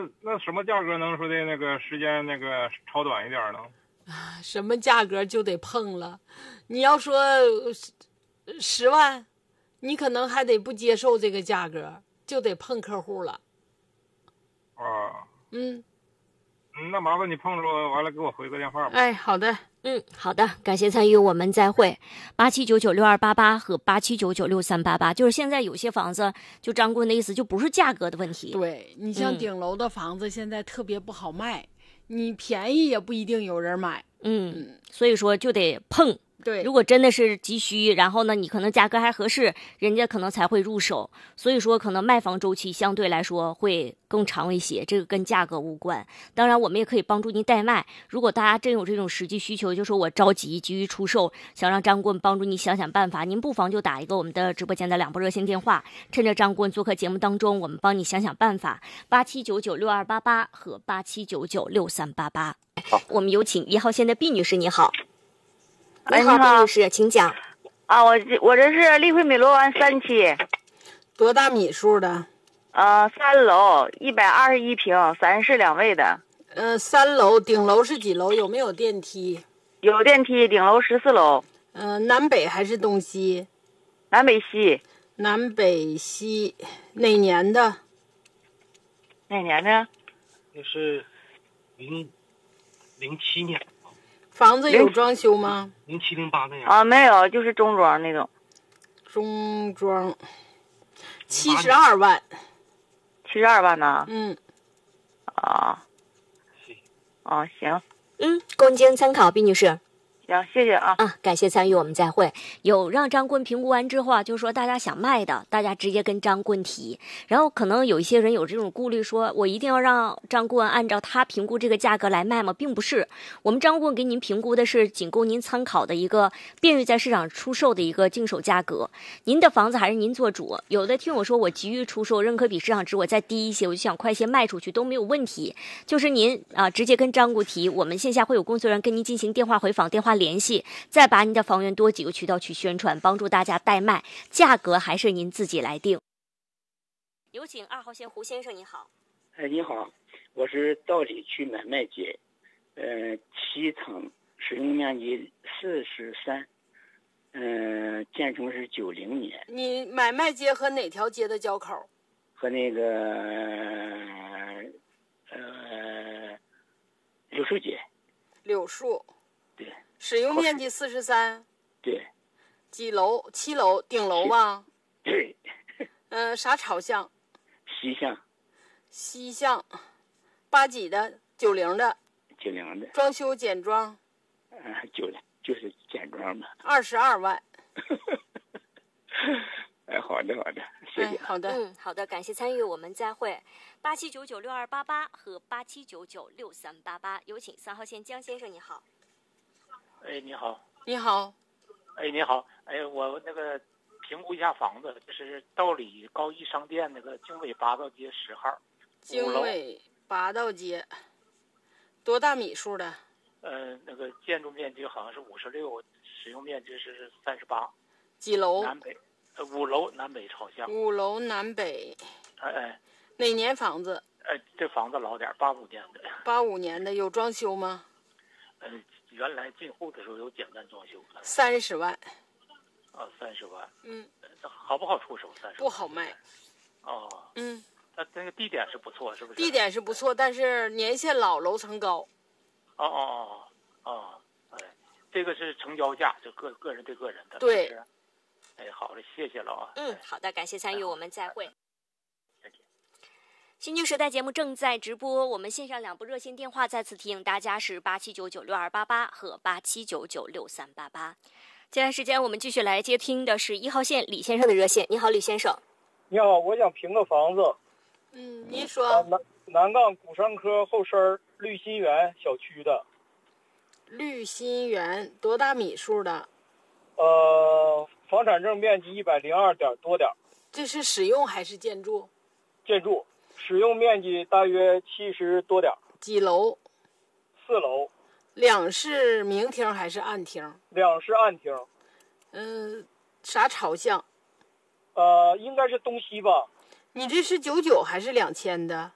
那什么价格能说的那个时间那个超短一点呢？ 什么价格就得碰了。你要说10万，你可能还得不接受这个价格，就得碰客户了。 啊， 嗯， 那麻烦你碰着完了给我回个电话吧。 哎，好的。 好的，感谢参与，我们再会。87996288和87996388，就是现在有些房子，就张棍的意思，就不是价格的问题。 对，你像顶楼的房子现在特别不好卖，你便宜也不一定有人买。 所以说就得碰。 对， 如果真的是急需，然后呢，你可能价格还合适，人家可能才会入手。所以说，可能卖房周期相对来说会更长一些，这个跟价格无关。当然，我们也可以帮助您代卖。如果大家真有这种实际需求，就说我着急急于出售，想让张棍帮助你想想办法，您不妨就打一个我们的直播间的2部热线电话，趁着张棍做客节目当中，我们帮你想想办法。87996288和87996388。好，我们有请1号线的毕女士，你好。你好，毕女士，请讲。 我这是丽惠美罗湾3期， 多大米数的 ？3楼，121平，3室2卫的。 3楼，顶楼是几楼？有没有电梯？ 有电梯，顶楼14楼。 南北还是东西？ 南北西。 南北西，哪年的？ 哪年的？ 那是07年。 房子有装修吗 ？07、08那样。 没有，就是中装那种。 中装，72万。 72万呢？行。 供经参考，毕女士。 行，谢谢啊。 感谢参与，我们再会。有让张棍评估完之后啊，就是说大家想卖的，大家直接跟张棍提。然后可能有一些人有这种顾虑，说我一定要让张棍按照他评估这个价格来卖吗？并不是，我们张棍给您评估的是仅供您参考的一个便于在市场出售的一个经手价格。您的房子还是您做主。有的听我说我急于出售，认可比市场值我再低一些，我就想快些卖出去都没有问题。就是您直接跟张棍提，我们线下会有工作人员跟您进行电话回访、电话联系，再把你的房源多几个渠道去宣传，帮助大家代卖，价格还是您自己来定。有请2号线胡先生，你好。 你好，我是道里区买卖街，7层，使用面积43，建成是90年。 你买卖街和哪条街的交口？ 和那个柳树街。 柳树。 对。 使用面积43。 对。 几楼？7楼，顶楼吧？ 对。 啥朝向？ 西向。 西向。8几的？90的 ？90的。 装修简装就是简装嘛。 22万。 好的，谢谢。 好的， 好的，感谢参与，我们再会。87996288和87996388，有请3号线江先生，你好。 你好。 你好。 你好。我那个评估一下房子，就是道里高一商店那个经纬八道街10号。 经纬八道街，多大米数的？ 那个建筑面积好像是56，使用面积是38。 几楼？ 南北，5楼南北朝向。 5楼南北。哪年房子？ 这房子老点，85年的。 85年的，有装修吗？ 原来进户的时候有简单装修。 30万。 30万。好不好出手？30万。 不好卖。 那个地点是不错，是不是？ 地点是不错，但是年限老，楼层高。 这个是成交价，就个人对个人的。 对。 好的，谢谢了啊。 好的，感谢参与，我们再会。新剧时代节目正在直播，我们线上2部热线电话再次提醒大家是87996288和87996388。接下来时间我们继续来接听的是1号线李先生的热线。你好，李先生。 你好，我想评个房子。 您说。 南杠古山科后身绿心园小区的。 绿心园多大米数的？ 房产证面积102点多点。 这是使用还是建筑？ 建筑，使用面积大约70多点。 几楼 ？4楼。 两室明厅还是暗厅？ 两室暗厅。 啥朝向？ 应该是东西吧。 你这是99还是2000的